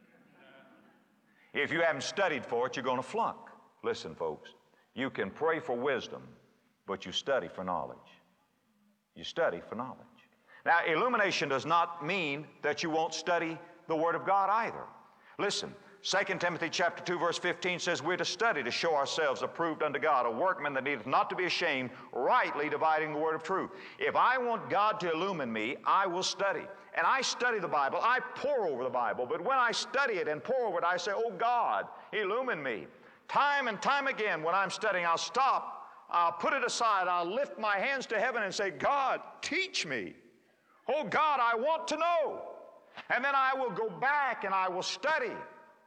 If you haven't studied for it, you're going to flunk. Listen, folks, you can pray for wisdom, but you study for knowledge. You study for knowledge. Now, illumination does not mean that you won't study the Word of God either. Listen, 2 Timothy chapter 2, verse 15 says, "We're to study to show ourselves approved unto God, a workman that needeth not to be ashamed, rightly dividing the word of truth." If I want God to illumine me, I will study. And I study the Bible. I pore over the Bible. But when I study it and pore over it, I say, "Oh God, illumine me." Time and time again when I'm studying, I'll stop, I'll put it aside, I'll lift my hands to heaven and say, "God, teach me. Oh God, I want to know." And then I will go back and I will study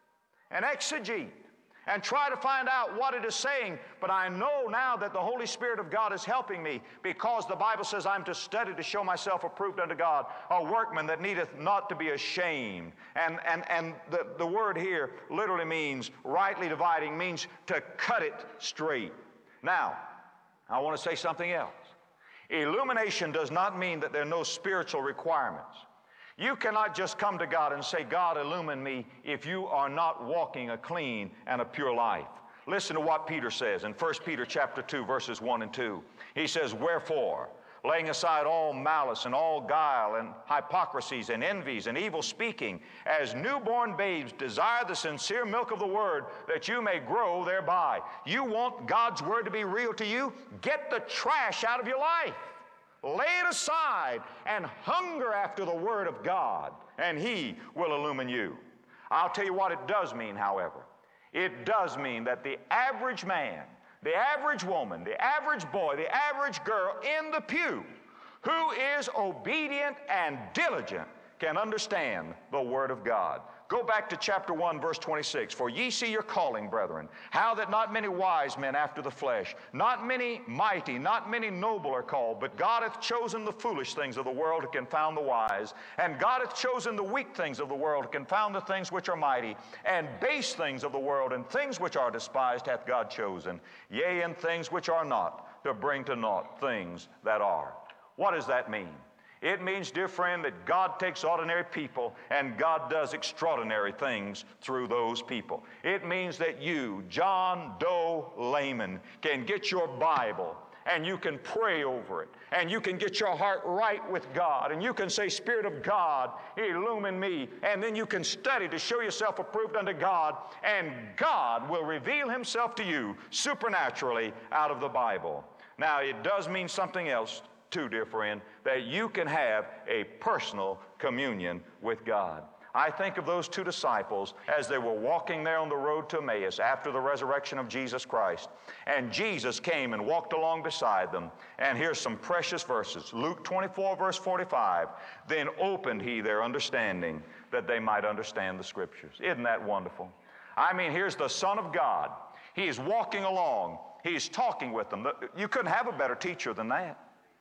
and exegete and try to find out what it is saying. But I know now that the Holy Spirit of God is helping me, because the Bible says I'm to study to show myself approved unto God, a workman that needeth not to be ashamed. And the word here literally means, rightly dividing, means to cut it straight. Now, I want to say something else. Illumination does not mean that there are no spiritual requirements. You cannot just come to God and say, "God, illumine me," if you are not walking a clean and a pure life. Listen to what Peter says in 1 Peter chapter 2, verses 1 and 2. He says, "Wherefore, laying aside all malice and all guile and hypocrisies and envies and evil speaking, as newborn babes desire the sincere milk of the Word, that you may grow thereby." You want God's Word to be real to you? Get the trash out of your life. Lay it aside and hunger after the Word of God, and He will illumine you. I'll tell you what it does mean, however. It does mean that the average man, the average woman, the average boy, the average girl in the pew who is obedient and diligent can understand the Word of God. Go back to chapter 1, verse 26. "For ye see your calling, brethren, how that not many wise men after the flesh, not many mighty, not many noble are called, but God hath chosen the foolish things of the world to confound the wise, and God hath chosen the weak things of the world to confound the things which are mighty, and base things of the world and things which are despised hath God chosen, yea, and things which are not, to bring to naught things that are." What does that mean? It means, dear friend, that God takes ordinary people and God does extraordinary things through those people. It means that you, John Doe layman, can get your Bible and you can pray over it, and you can get your heart right with God, and you can say, "Spirit of God, illumine me," and then you can study to show yourself approved unto God, and God will reveal Himself to you supernaturally out of the Bible. Now, it does mean something else too, dear friend, that you can have a personal communion with God. I think of those two disciples as they were walking there on the road to Emmaus after the resurrection of Jesus Christ. And Jesus came and walked along beside them. And here's some precious verses. Luke 24, verse 45. "Then opened He their understanding, that they might understand the Scriptures." Isn't that wonderful? I mean, here's the Son of God. He is walking along. He's talking with them. You couldn't have a better teacher than that.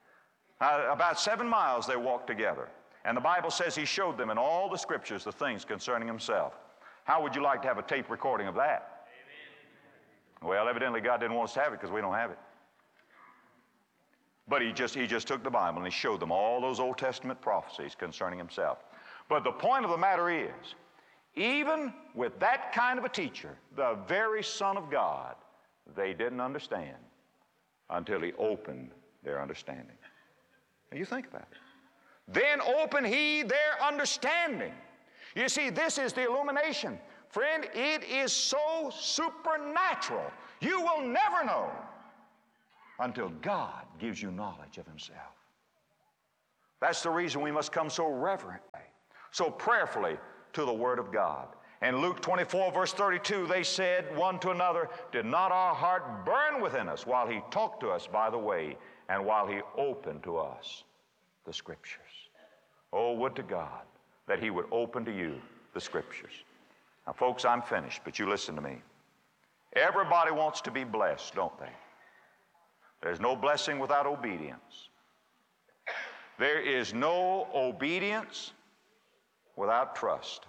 About 7 miles they walked together. And the Bible says He showed them in all the Scriptures the things concerning Himself. How would you like to have a tape recording of that? Amen. Well, evidently God didn't want us to have it because we don't have it. But he just took the Bible and he showed them all those Old Testament prophecies concerning himself. But the point of the matter is, even with that kind of a teacher, the very Son of God, they didn't understand until he opened their understanding. Now you think about it. Then opened he their understanding. You see, this is the illumination. Friend, it is so supernatural. You will never know until God gives you knowledge of himself. That's the reason we must come so reverently, so prayerfully to the Word of God. In Luke 24, verse 32, they said one to another, did not our heart burn within us while he talked to us by the way and while he opened to us the Scriptures? Oh, would to God that he would open to you the Scriptures. Now, folks, I'm finished, but you listen to me. Everybody wants to be blessed, don't they? There's no blessing without obedience. There is no obedience without trust.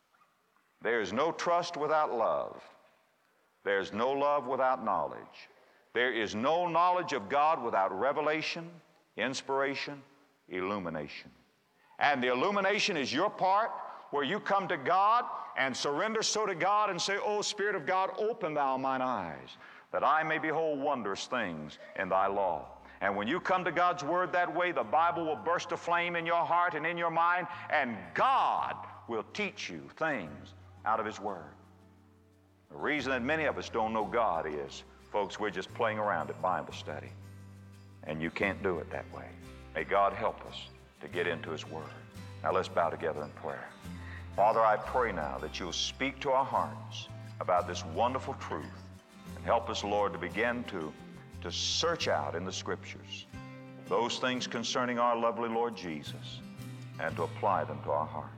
There is no trust without love. There's no love without knowledge. There is no knowledge of God without revelation, inspiration, illumination. And the illumination is your part, where you come to God and surrender so to God and say, O Spirit of God, open thou mine eyes, that I may behold wondrous things in thy law. And when you come to God's Word that way, the Bible will burst aflame in your heart and in your mind, and God will teach you things out of His Word. The reason that many of us don't know God is, folks, we're just playing around at Bible study. And you can't do it that way. May God help us to get into His Word. Now let's bow together in prayer. Father, I pray now that you'll speak to our hearts about this wonderful truth, and help us, Lord, to begin to search out in the Scriptures those things concerning our lovely Lord Jesus, and to apply them to our hearts.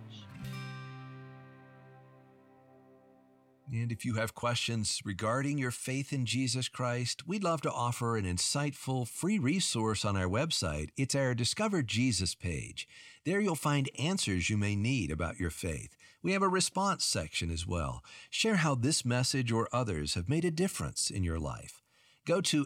And if you have questions regarding your faith in Jesus Christ, we'd love to offer an insightful free resource on our website. It's our Discover Jesus page. There you'll find answers you may need about your faith. We have a response section as well. Share how this message or others have made a difference in your life. Go to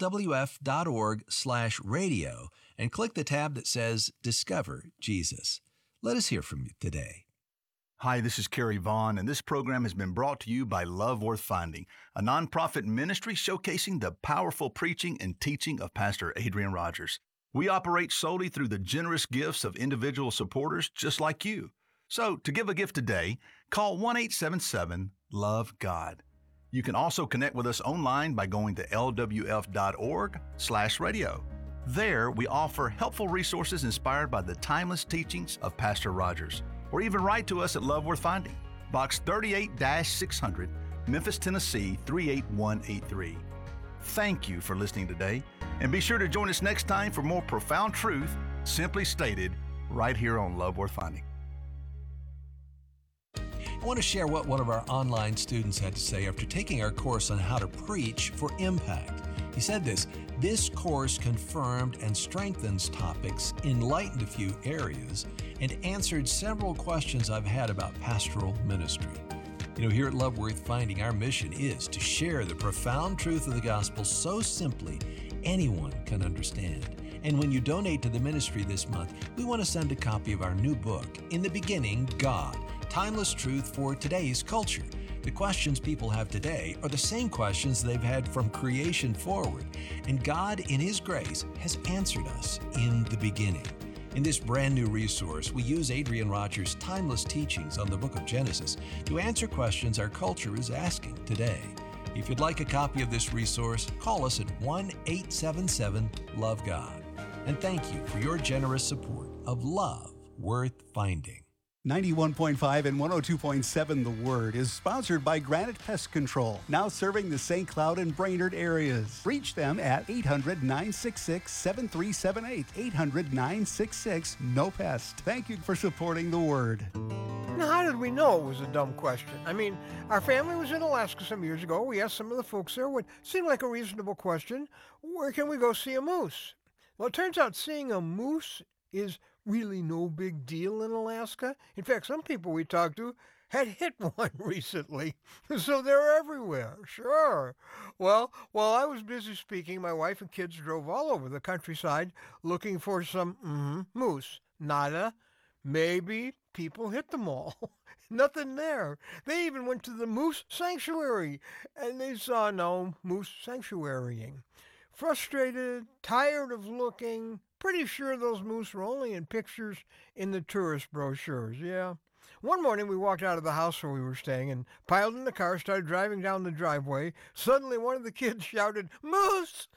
lwf.org/radio and click the tab that says Discover Jesus. Let us hear from you today. Hi, this is Kerry Vaughn, and this program has been brought to you by Love Worth Finding, a nonprofit ministry showcasing the powerful preaching and teaching of Pastor Adrian Rogers. We operate solely through the generous gifts of individual supporters just like you. So, to give a gift today, call 1-877-LOVE-GOD. You can also connect with us online by going to lwf.org/radio. There, we offer helpful resources inspired by the timeless teachings of Pastor Rogers. Or even write to us at Love Worth Finding, Box 38-600, Memphis, Tennessee 38183. Thank you for listening today, and be sure to join us next time for more profound truth, simply stated, right here on Love Worth Finding. I want to share what one of our online students had to say after taking our course on how to preach for impact. He said this course confirmed and strengthens topics, enlightened a few areas, and answered several questions I've had about pastoral ministry. You know, here at Love Worth Finding, our mission is to share the profound truth of the gospel so simply anyone can understand. And when you donate to the ministry this month, we want to send a copy of our new book, In the Beginning, God, Timeless Truth for Today's Culture. The questions people have today are the same questions they've had from creation forward, and God, in His grace, has answered us in the beginning. In this brand new resource, we use Adrian Rogers' timeless teachings on the book of Genesis to answer questions our culture is asking today. If you'd like a copy of this resource, call us at 1-877-LOVE-GOD. And thank you for your generous support of Love Worth Finding. 91.5 and 102.7 The Word is sponsored by Granite Pest Control, now serving the St. Cloud and Brainerd areas. Reach them at 800-966-7378. 800-966-NO-PEST. Thank you for supporting The Word. Now, how did we know it was a dumb question? I mean, our family was in Alaska some years ago. We asked some of the folks there what seemed like a reasonable question. Where can we go see a moose? Well, it turns out seeing a moose is really no big deal in Alaska. In fact, some people we talked to had hit one recently, so they're everywhere, sure. Well, while I was busy speaking, my wife and kids drove all over the countryside looking for some moose. Nada. Maybe people hit them all. Nothing there. They even went to the moose sanctuary, and they saw no moose sanctuarying. Frustrated, tired of looking, pretty sure those moose were only in pictures in the tourist brochures, yeah. One morning we walked out of the house where we were staying and piled in the car, started driving down the driveway. Suddenly one of the kids shouted, "Moose!"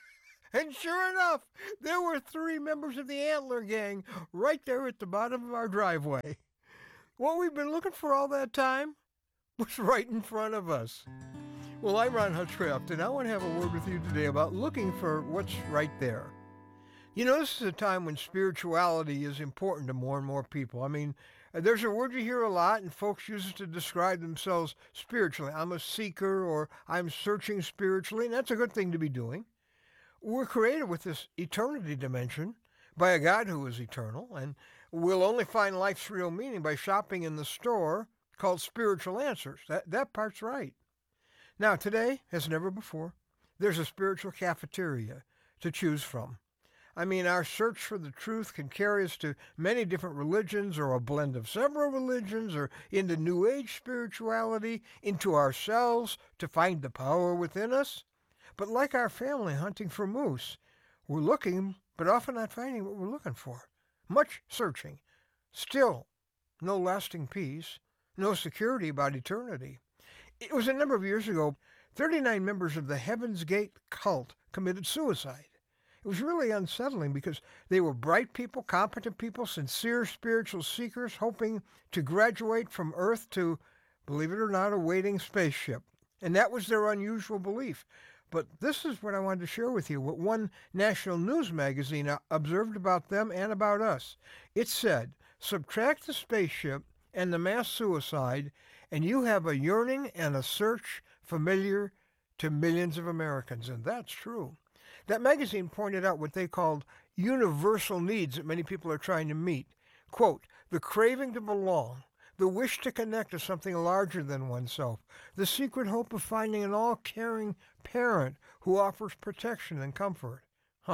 And sure enough, there were 3 members of the Antler Gang right there at the bottom of our driveway. What we've been looking for all that time was right in front of us. Well, I'm Ron Hutchcraft, and I want to have a word with you today about looking for what's right there. You know, this is a time when spirituality is important to more and more people. I mean, there's a word you hear a lot, and folks use it to describe themselves spiritually. I'm a seeker, or I'm searching spiritually, and that's a good thing to be doing. We're created with this eternity dimension by a God who is eternal, and we'll only find life's real meaning by shopping in the store called Spiritual Answers. That part's right. Now, today, as never before, there's a spiritual cafeteria to choose from. I mean, our search for the truth can carry us to many different religions, or a blend of several religions, or into New Age spirituality, into ourselves to find the power within us. But like our family hunting for moose, we're looking, but often not finding what we're looking for. Much searching. Still, no lasting peace, no security about eternity. It was a number of years ago, 39 members of the Heaven's Gate cult committed suicide. It was really unsettling because they were bright people, competent people, sincere spiritual seekers, hoping to graduate from Earth to, believe it or not, a waiting spaceship. And that was their unusual belief. But this is what I wanted to share with you, what one national news magazine observed about them and about us. It said, subtract the spaceship and the mass suicide, and you have a yearning and a search familiar to millions of Americans. And that's true. That magazine pointed out what they called universal needs that many people are trying to meet. Quote, the craving to belong, the wish to connect to something larger than oneself, the secret hope of finding an all-caring parent who offers protection and comfort.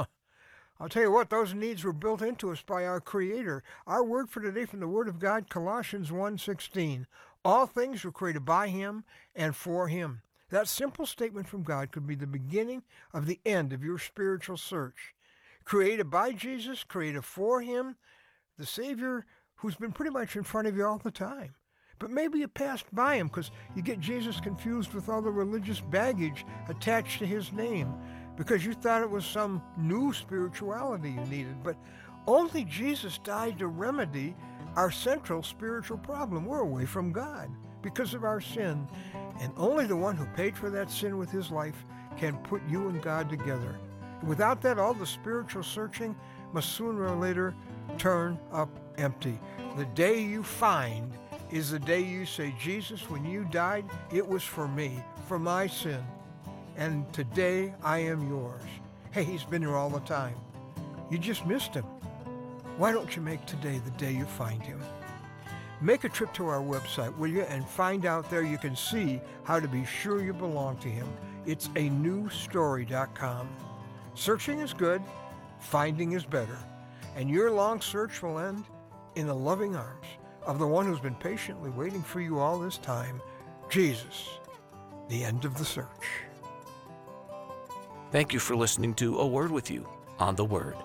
I'll tell you what, those needs were built into us by our Creator. Our word for today from the Word of God, Colossians 1:16. All things were created by Him and for Him. That simple statement from God could be the beginning of the end of your spiritual search. Created by Jesus, created for Him, the Savior who's been pretty much in front of you all the time. But maybe you passed by Him because you get Jesus confused with all the religious baggage attached to His name because you thought it was some new spirituality you needed. But only Jesus died to remedy our central spiritual problem. We're away from God because of our sin. And only the one who paid for that sin with His life can put you and God together. Without that, all the spiritual searching must sooner or later turn up empty. The day you find is the day you say, Jesus, when you died, it was for me, for my sin. And today I am yours. Hey, He's been here all the time. You just missed Him. Why don't you make today the day you find Him? Make a trip to our website, will you, and find out there you can see how to be sure you belong to Him. It's anewstory.com. Searching is good, finding is better, and your long search will end in the loving arms of the one who's been patiently waiting for you all this time, Jesus, the end of the search. Thank you for listening to A Word With You on The Word.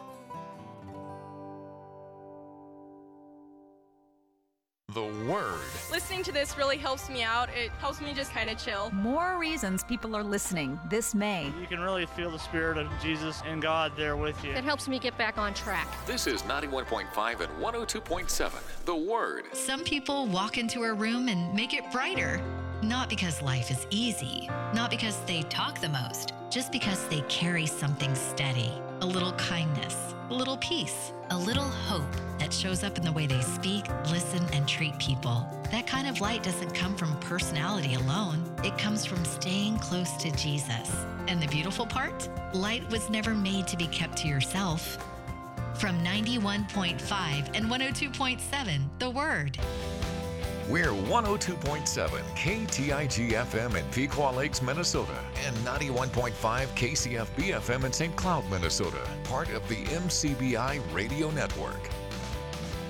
The Word. Listening to this really helps me out. It helps me just kind of chill. More reasons people are listening this May. You can really feel the Spirit of Jesus and God there with you. It helps me get back on track. This is 91.5 and 102.7, The Word. Some people walk into a room and make it brighter. Not because life is easy, not because they talk the most, just because they carry something steady, a little kindness, a little peace, a little hope that shows up in the way they speak, listen, and treat people. That kind of light doesn't come from personality alone. It comes from staying close to Jesus. And the beautiful part? Light was never made to be kept to yourself. From 91.5 and 102.7, The Word. We're 102.7 KTIG FM in Pequot Lakes, Minnesota, and 91.5 KCFB FM in St. Cloud, Minnesota, part of the MCBI Radio Network.